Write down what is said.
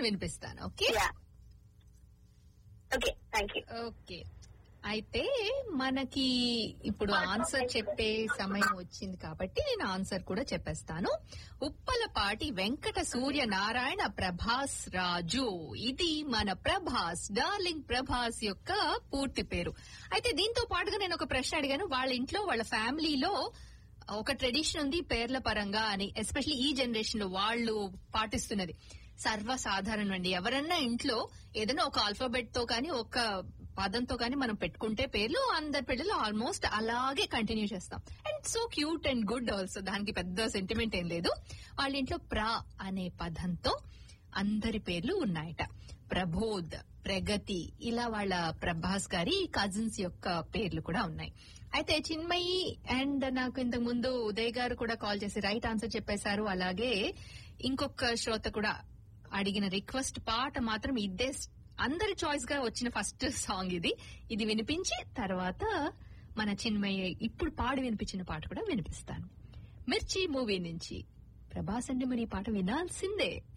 నేను వినిపిస్తాను. Okay okay, thank you. Okay, అయితే మనకి ఇప్పుడు ఆన్సర్ చెప్పే సమయం వచ్చింది కాబట్టి నేను ఆన్సర్ కూడా చెప్పేస్తాను. ఉప్పలపాటి వెంకట సూర్య నారాయణ ప్రభాస్ రాజు. ఇది మన ప్రభాస్, డార్లింగ్ ప్రభాస్ యొక్క పూర్తి పేరు. అయితే దీంతో పాటుగా నేను ఒక ప్రశ్న అడిగాను. వాళ్ళ ఇంట్లో వాళ్ళ ఫ్యామిలీలో ఒక ట్రెడిషన్ ఉంది పేర్ల పరంగా అని, ఎస్పెషల్లీ ఈ జనరేషన్ లో వాళ్ళు పాటిస్తున్నది. సర్వసాధారణం అండి, ఎవరన్నా ఇంట్లో ఏదైనా ఒక ఆల్ఫాబెట్ తో కానీ ఒక పదంతో కానీ మనం పెట్టుకుంటే పేర్లు, అందరి పిల్లలు ఆల్మోస్ట్ అలాగే కంటిన్యూ చేస్తాం. And so cute and good also, దానికి పెద్ద సెంటిమెంట్ ఏం లేదు. వాళ్ళ ఇంట్లో అనే పదంతో అందరి పేర్లు ఉన్నాయట. ప్రబోధ్, ప్రగతి, ఇలా వాళ్ళ ప్రభాస్ గారి కజిన్స్ యొక్క పేర్లు కూడా ఉన్నాయి. అయితే చిన్మయి అండ్ నాకు ఇంతకు ముందు ఉదయ్ గారు కూడా కాల్ చేసి రైట్ ఆన్సర్ చెప్పేశారు. అలాగే ఇంకొక శ్రోత కూడా అడిగిన రిక్వెస్ట్ పాట మాత్రం ఇదే అందరి చాయిస్ గా వచ్చిన ఫస్ట్ సాంగ్ ఇది వినిపించి తర్వాత మన చిన్మయ్య ఇప్పుడు పాడి వినిపించిన పాట కూడా వినిపిస్తాను. మిర్చి మూవీ నుంచి ప్రభాస్ అంటే మరి ఈ పాట వినాల్సిందే.